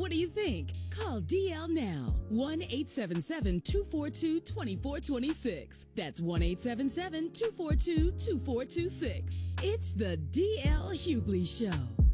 What do you think? Call DL now. 1-877-242-2426. That's 1-877-242-2426. It's the DL Hughley Show.